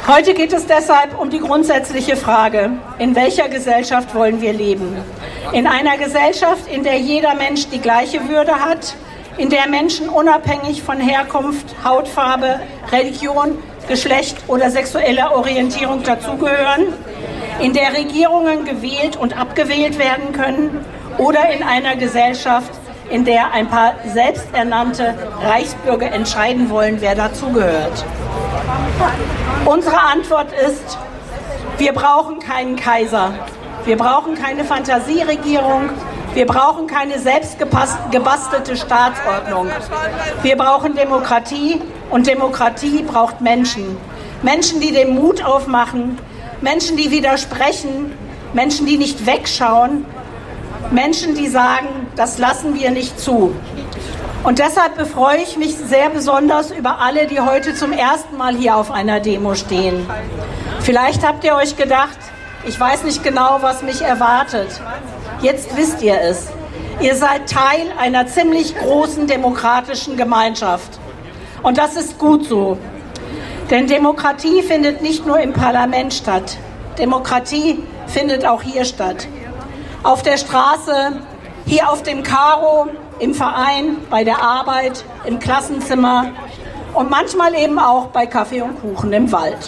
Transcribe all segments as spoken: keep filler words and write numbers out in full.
Heute geht es deshalb um die grundsätzliche Frage, in welcher Gesellschaft wollen wir leben? In einer Gesellschaft, in der jeder Mensch die gleiche Würde hat, in der Menschen unabhängig von Herkunft, Hautfarbe, Religion, Geschlecht oder sexueller Orientierung dazugehören, in der Regierungen gewählt und abgewählt werden können, oder in einer Gesellschaft, in der ein paar selbsternannte Reichsbürger entscheiden wollen, wer dazugehört. Unsere Antwort ist, wir brauchen keinen Kaiser, wir brauchen keine Fantasieregierung, wir brauchen keine selbstgebastelte Staatsordnung. Wir brauchen Demokratie und Demokratie braucht Menschen. Menschen, die den Mut aufmachen, Menschen, die widersprechen, Menschen, die nicht wegschauen, Menschen, die sagen, das lassen wir nicht zu. Und deshalb befreue ich mich sehr besonders über alle, die heute zum ersten Mal hier auf einer Demo stehen. Vielleicht habt ihr euch gedacht, ich weiß nicht genau, was mich erwartet. Jetzt wisst ihr es. Ihr seid Teil einer ziemlich großen demokratischen Gemeinschaft. Und das ist gut so. Denn Demokratie findet nicht nur im Parlament statt. Demokratie findet auch hier statt. Auf der Straße, hier auf dem Karo, im Verein, bei der Arbeit, im Klassenzimmer und manchmal eben auch bei Kaffee und Kuchen im Wald.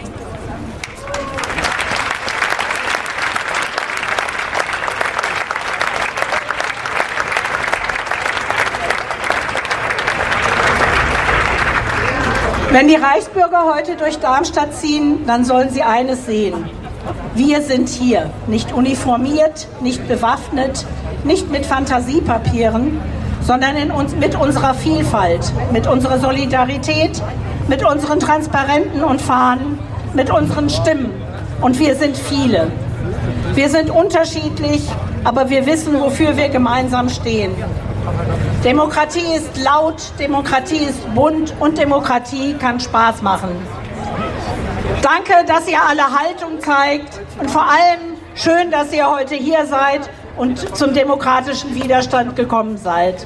Wenn die Reichsbürger heute durch Darmstadt ziehen, dann sollen sie eines sehen. Wir sind hier, nicht uniformiert, nicht bewaffnet, nicht mit Fantasiepapieren, sondern in uns, mit unserer Vielfalt, mit unserer Solidarität, mit unseren Transparenten und Fahnen, mit unseren Stimmen. Und wir sind viele. Wir sind unterschiedlich, aber wir wissen, wofür wir gemeinsam stehen. Demokratie ist laut, Demokratie ist bunt und Demokratie kann Spaß machen. Danke, dass ihr alle Haltung zeigt und vor allem schön, dass ihr heute hier seid und zum demokratischen Widerstand gekommen seid.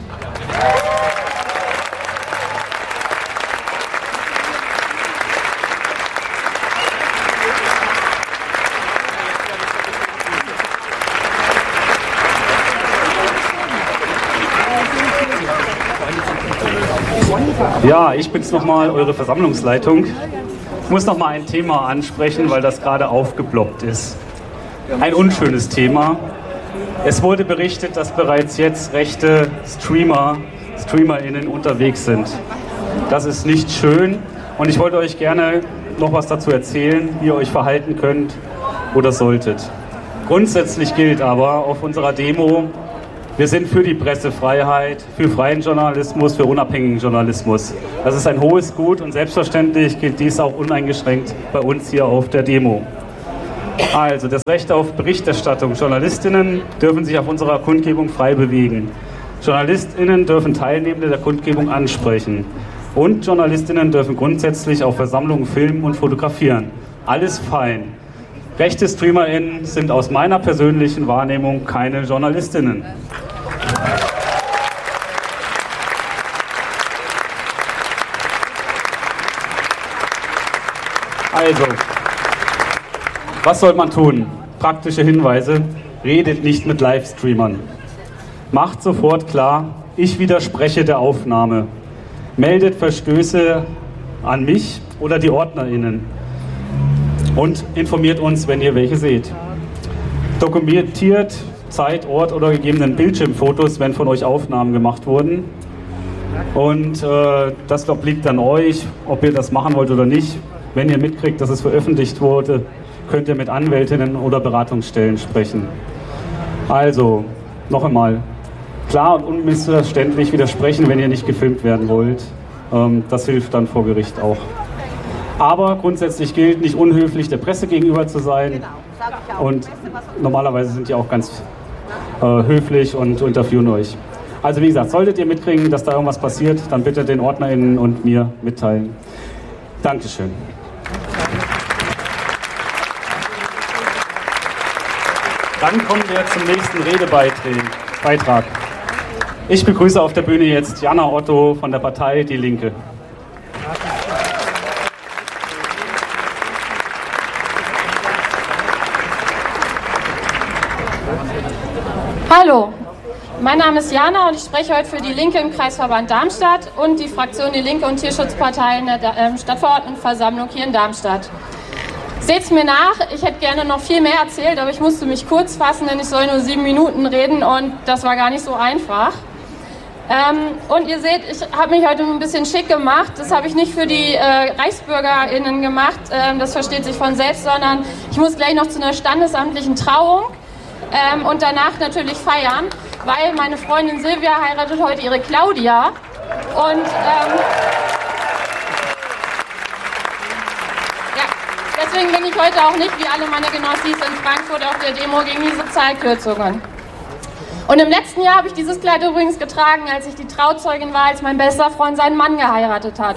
Ja, ich bin's nochmal, eure Versammlungsleitung. Ich muss nochmal ein Thema ansprechen, weil das gerade aufgeploppt ist. Ein unschönes Thema. Es wurde berichtet, dass bereits jetzt rechte Streamer, StreamerInnen unterwegs sind. Das ist nicht schön und ich wollte euch gerne noch was dazu erzählen, wie ihr euch verhalten könnt oder solltet. Grundsätzlich gilt aber auf unserer Demo, wir sind für die Pressefreiheit, für freien Journalismus, für unabhängigen Journalismus. Das ist ein hohes Gut und selbstverständlich gilt dies auch uneingeschränkt bei uns hier auf der Demo. Also, das Recht auf Berichterstattung. JournalistInnen dürfen sich auf unserer Kundgebung frei bewegen. JournalistInnen dürfen Teilnehmende der Kundgebung ansprechen. Und JournalistInnen dürfen grundsätzlich auf Versammlungen filmen und fotografieren. Alles fein. Rechte StreamerInnen sind aus meiner persönlichen Wahrnehmung keine JournalistInnen. Also, was soll man tun? Praktische Hinweise. Redet nicht mit Livestreamern. Macht sofort klar, ich widerspreche der Aufnahme. Meldet Verstöße an mich oder die OrdnerInnen. Und informiert uns, wenn ihr welche seht. Dokumentiert Zeit, Ort oder gegebenen Bildschirmfotos, wenn von euch Aufnahmen gemacht wurden. Und äh, das obliegt an euch, ob ihr das machen wollt oder nicht. Wenn ihr mitkriegt, dass es veröffentlicht wurde, könnt ihr mit Anwältinnen oder Beratungsstellen sprechen. Also, noch einmal, klar und unmissverständlich widersprechen, wenn ihr nicht gefilmt werden wollt. Ähm, das hilft dann vor Gericht auch. Aber grundsätzlich gilt, nicht unhöflich der Presse gegenüber zu sein. Und normalerweise sind die auch ganz äh, höflich und interviewen euch. Also wie gesagt, solltet ihr mitkriegen, dass da irgendwas passiert, dann bitte den OrdnerInnen und mir mitteilen. Dankeschön. Dann kommen wir zum nächsten Redebeitrag. Ich begrüße auf der Bühne jetzt Jana Otto von der Partei Die Linke. Hallo, mein Name ist Jana und ich spreche heute für die Linke im Kreisverband Darmstadt und die Fraktion Die Linke und Tierschutzpartei in der äh, Stadtverordnetenversammlung hier in Darmstadt. Seht's mir nach, ich hätte gerne noch viel mehr erzählt, aber ich musste mich kurz fassen, denn ich soll nur sieben Minuten reden und das war gar nicht so einfach. Ähm, und ihr seht, ich habe mich heute ein bisschen schick gemacht. Das habe ich nicht für die äh, ReichsbürgerInnen gemacht, ähm, das versteht sich von selbst, sondern ich muss gleich noch zu einer standesamtlichen Trauung ähm, und danach natürlich feiern, weil meine Freundin Silvia heiratet heute ihre Claudia. Und ähm, ja, deswegen bin ich heute auch nicht wie alle meine Genossis in Frankfurt auf der Demo gegen die Sozialkürzungen. Und im letzten Jahr habe ich dieses Kleid übrigens getragen, als ich die Trauzeugin war, als mein bester Freund seinen Mann geheiratet hat.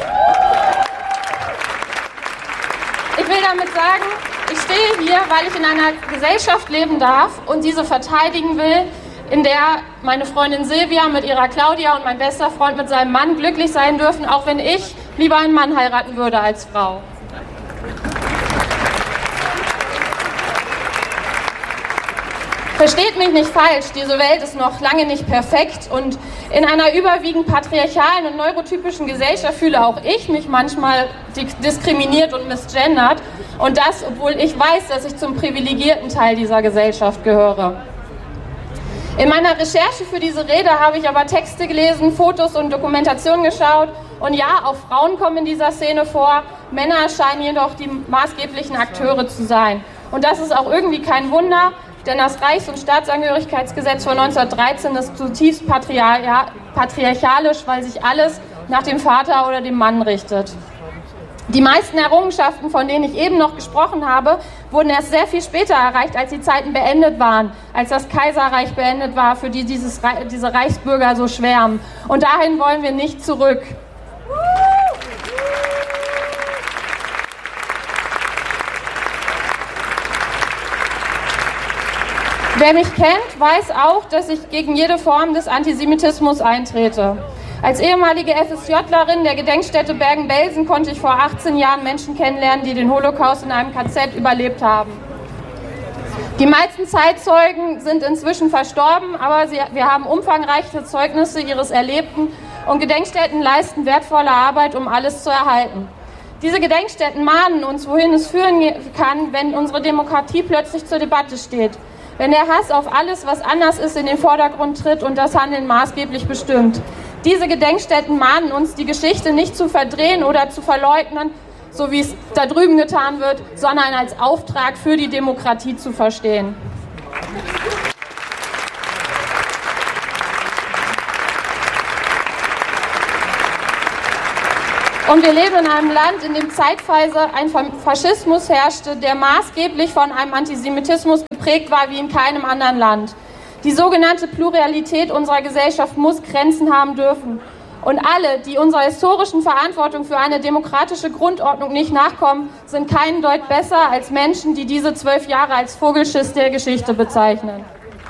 Ich will damit sagen, ich stehe hier, weil ich in einer Gesellschaft leben darf und diese verteidigen will, in der meine Freundin Silvia mit ihrer Claudia und mein bester Freund mit seinem Mann glücklich sein dürfen, auch wenn ich lieber einen Mann heiraten würde als Frau. Versteht mich nicht falsch, diese Welt ist noch lange nicht perfekt und in einer überwiegend patriarchalen und neurotypischen Gesellschaft fühle auch ich mich manchmal diskriminiert und misgendert und das, obwohl ich weiß, dass ich zum privilegierten Teil dieser Gesellschaft gehöre. In meiner Recherche für diese Rede habe ich aber Texte gelesen, Fotos und Dokumentationen geschaut und ja, auch Frauen kommen in dieser Szene vor, Männer scheinen jedoch die maßgeblichen Akteure zu sein. Und das ist auch irgendwie kein Wunder, denn das Reichs- und Staatsangehörigkeitsgesetz von neunzehnhundertdreizehn ist zutiefst patriarchalisch, weil sich alles nach dem Vater oder dem Mann richtet. Die meisten Errungenschaften, von denen ich eben noch gesprochen habe, wurden erst sehr viel später erreicht, als die Zeiten beendet waren, als das Kaiserreich beendet war, für die dieses, diese Reichsbürger so schwärmen. Und dahin wollen wir nicht zurück. Wer mich kennt, weiß auch, dass ich gegen jede Form des Antisemitismus eintrete. Als ehemalige FSJlerin der Gedenkstätte Bergen-Belsen konnte ich vor achtzehn Jahren Menschen kennenlernen, die den Holocaust in einem K Z überlebt haben. Die meisten Zeitzeugen sind inzwischen verstorben, aber sie, wir haben umfangreiche Zeugnisse ihres Erlebten und Gedenkstätten leisten wertvolle Arbeit, um alles zu erhalten. Diese Gedenkstätten mahnen uns, wohin es führen kann, wenn unsere Demokratie plötzlich zur Debatte steht. Wenn der Hass auf alles, was anders ist, in den Vordergrund tritt und das Handeln maßgeblich bestimmt. Diese Gedenkstätten mahnen uns, die Geschichte nicht zu verdrehen oder zu verleugnen, so wie es da drüben getan wird, sondern als Auftrag für die Demokratie zu verstehen. Und wir leben in einem Land, in dem zeitweise ein Faschismus herrschte, der maßgeblich von einem Antisemitismus geprägt war wie in keinem anderen Land. Die sogenannte Pluralität unserer Gesellschaft muss Grenzen haben dürfen. Und alle, die unserer historischen Verantwortung für eine demokratische Grundordnung nicht nachkommen, sind keinen Deut besser als Menschen, die diese zwölf Jahre als Vogelschiss der Geschichte bezeichnen.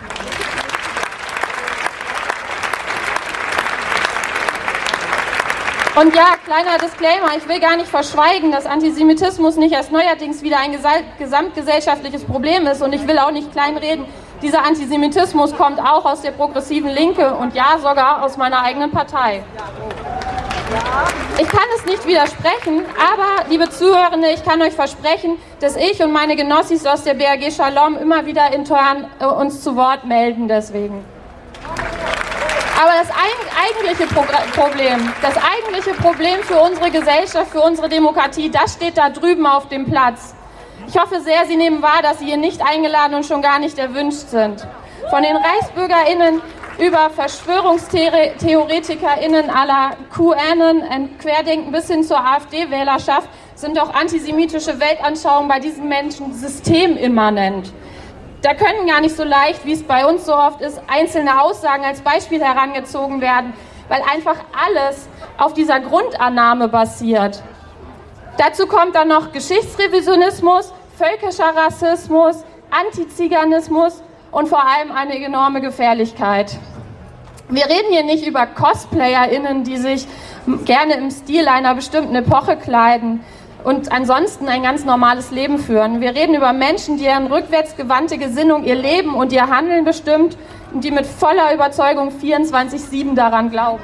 Und ja, kleiner Disclaimer, ich will gar nicht verschweigen, dass Antisemitismus nicht erst neuerdings wieder ein gesamtgesellschaftliches Problem ist und ich will auch nicht kleinreden. Dieser Antisemitismus kommt auch aus der progressiven Linke und ja, sogar aus meiner eigenen Partei. Ich kann es nicht widersprechen, aber, liebe Zuhörende, ich kann euch versprechen, dass ich und meine Genossis aus der B A G Shalom immer wieder intern äh, uns zu Wort melden deswegen. Aber das eigentliche Problem, das eigentliche Problem für unsere Gesellschaft, für unsere Demokratie, das steht da drüben auf dem Platz. Ich hoffe sehr, Sie nehmen wahr, dass Sie hier nicht eingeladen und schon gar nicht erwünscht sind. Von den ReichsbürgerInnen über VerschwörungstheoretikerInnen à la QAnon und Querdenken bis hin zur AfD-Wählerschaft sind auch antisemitische Weltanschauungen bei diesen Menschen systemimmanent. Da können gar nicht so leicht, wie es bei uns so oft ist, einzelne Aussagen als Beispiel herangezogen werden, weil einfach alles auf dieser Grundannahme basiert. Dazu kommt dann noch Geschichtsrevisionismus, völkischer Rassismus, Antiziganismus und vor allem eine enorme Gefährlichkeit. Wir reden hier nicht über CosplayerInnen, die sich gerne im Stil einer bestimmten Epoche kleiden und ansonsten ein ganz normales Leben führen. Wir reden über Menschen, deren rückwärtsgewandte Gesinnung ihr Leben und ihr Handeln bestimmt und die mit voller Überzeugung vierundzwanzig sieben daran glauben.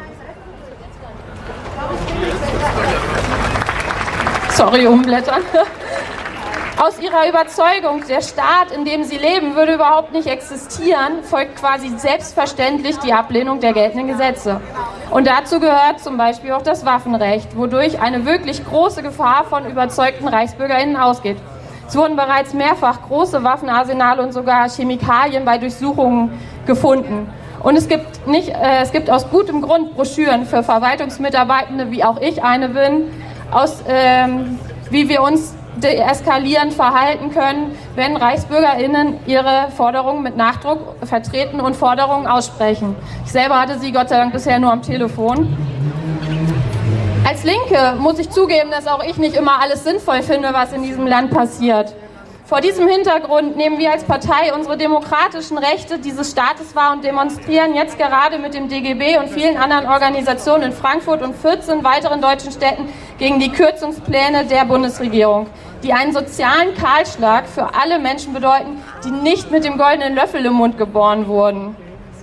Sorry, umblättern. Aus ihrer Überzeugung, der Staat, in dem sie leben, würde überhaupt nicht existieren, folgt quasi selbstverständlich die Ablehnung der geltenden Gesetze. Und dazu gehört zum Beispiel auch das Waffenrecht, wodurch eine wirklich große Gefahr von überzeugten ReichsbürgerInnen ausgeht. Es wurden bereits mehrfach große Waffenarsenale und sogar Chemikalien bei Durchsuchungen gefunden. Und es gibt, nicht, äh, es gibt aus gutem Grund Broschüren für Verwaltungsmitarbeitende, wie auch ich eine bin, aus, ähm, wie wir uns deeskalierend verhalten können, wenn ReichsbürgerInnen ihre Forderungen mit Nachdruck vertreten und Forderungen aussprechen. Ich selber hatte sie Gott sei Dank bisher nur am Telefon. Als Linke muss ich zugeben, dass auch ich nicht immer alles sinnvoll finde, was in diesem Land passiert. Vor diesem Hintergrund nehmen wir als Partei unsere demokratischen Rechte dieses Staates wahr und demonstrieren jetzt gerade mit dem D G B und vielen anderen Organisationen in Frankfurt und vierzehn weiteren deutschen Städten gegen die Kürzungspläne der Bundesregierung, die einen sozialen Kahlschlag für alle Menschen bedeuten, die nicht mit dem goldenen Löffel im Mund geboren wurden.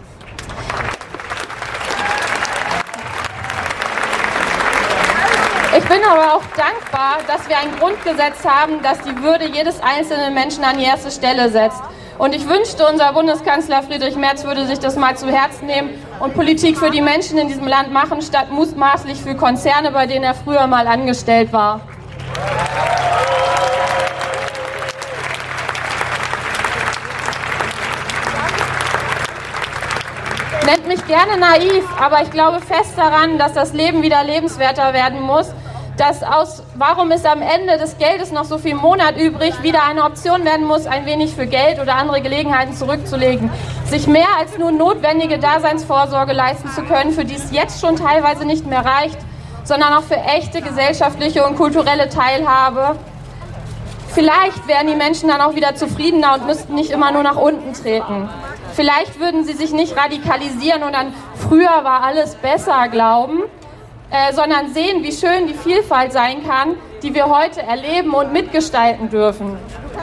Ich bin aber auch dankbar, dass wir ein Grundgesetz haben, das die Würde jedes einzelnen Menschen an die erste Stelle setzt. Und ich wünschte, unser Bundeskanzler Friedrich Merz würde sich das mal zu Herzen nehmen und Politik für die Menschen in diesem Land machen, statt mutmaßlich für Konzerne, bei denen er früher mal angestellt war. Nennt mich gerne naiv, aber ich glaube fest daran, dass das Leben wieder lebenswerter werden muss, dass aus, warum ist am Ende des Geldes noch so viel im Monat übrig, wieder eine Option werden muss, ein wenig für Geld oder andere Gelegenheiten zurückzulegen, sich mehr als nur notwendige Daseinsvorsorge leisten zu können, für die es jetzt schon teilweise nicht mehr reicht, sondern auch für echte gesellschaftliche und kulturelle Teilhabe. Vielleicht wären die Menschen dann auch wieder zufriedener und müssten nicht immer nur nach unten treten. Vielleicht würden sie sich nicht radikalisieren und an früher war alles besser glauben, äh, sondern sehen, wie schön die Vielfalt sein kann, die wir heute erleben und mitgestalten dürfen.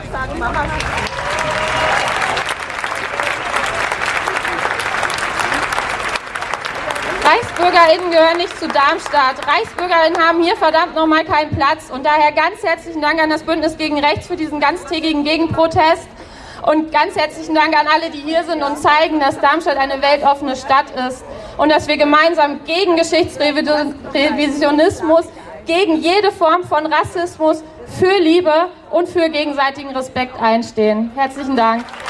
ReichsbürgerInnen gehören nicht zu Darmstadt. ReichsbürgerInnen haben hier verdammt nochmal keinen Platz. Und daher ganz herzlichen Dank an das Bündnis gegen Rechts für diesen ganztägigen Gegenprotest. Und ganz herzlichen Dank an alle, die hier sind und zeigen, dass Darmstadt eine weltoffene Stadt ist. Und dass wir gemeinsam gegen Geschichtsrevisionismus, gegen jede Form von Rassismus, für Liebe und für gegenseitigen Respekt einstehen. Herzlichen Dank.